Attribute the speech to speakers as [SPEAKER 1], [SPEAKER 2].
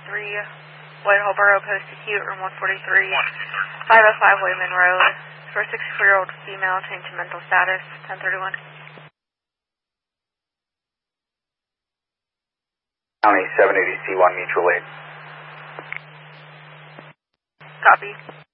[SPEAKER 1] Whitehall Borough Post Acute, room 143, 505 Wayman Road, for a 64-year-old female, change in mental status, 1031.
[SPEAKER 2] County 780C1 mutual aid.
[SPEAKER 1] Copy.